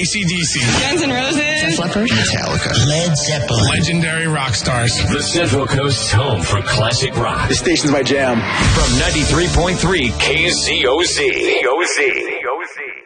AC/DC. Guns N' Roses. Def Leppard. Metallica. Led Zeppelin. Legendary rock stars. The Central Coast's home for classic rock. This station's my jam. From 93.3 KZOZ.